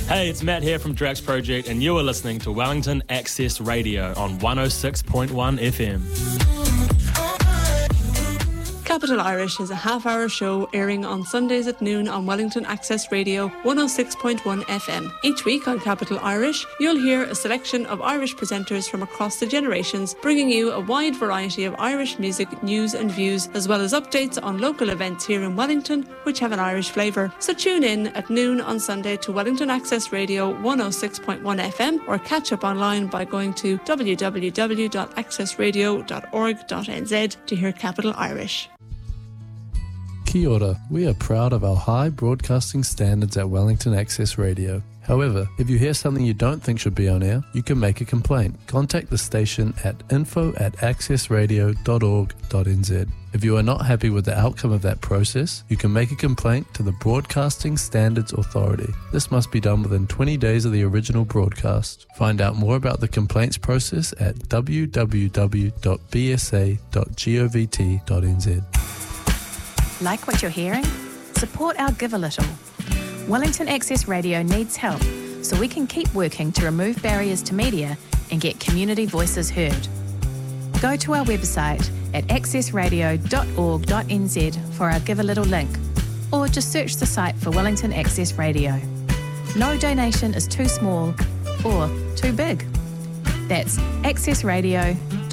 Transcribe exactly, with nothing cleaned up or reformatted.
Hey, it's Matt here from Drax Project, and you are listening to Wellington Access Radio on one oh six point one F M. Capital Irish is a half-hour show airing on Sundays at noon on Wellington Access Radio one oh six point one F M. Each week on Capital Irish, you'll hear a selection of Irish presenters from across the generations, bringing you a wide variety of Irish music, news and views, as well as updates on local events here in Wellington, which have an Irish flavour. So tune in at noon on Sunday to Wellington Access Radio one oh six point one F M, or catch up online by going to w w w dot access radio dot org dot n z to hear Capital Irish. Kia ora. We are proud of our high broadcasting standards at Wellington Access Radio. However, if you hear something you don't think should be on air, you can make a complaint. Contact the station at info at access radio dot org dot n z. If you are not happy with the outcome of that process, you can make a complaint to the Broadcasting Standards Authority. This must be done within twenty days of the original broadcast. Find out more about the complaints process at w w w dot b s a dot govt dot n z. Like what you're hearing? Support our Give a Little. Wellington Access Radio needs help so we can keep working to remove barriers to media and get community voices heard. Go to our website at access radio dot org dot n z for our Give a Little link, or just search the site for Wellington Access Radio. No donation is too small or too big. That's access radio